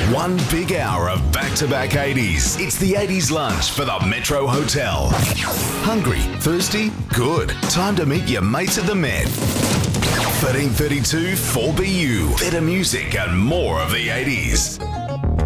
One big hour of back-to-back 80s. It's the 80s lunch for the Metro Hotel. Hungry? Thirsty? Good. Time to meet your mates at the Met. 1332 4BU. Better music and more of the 80s.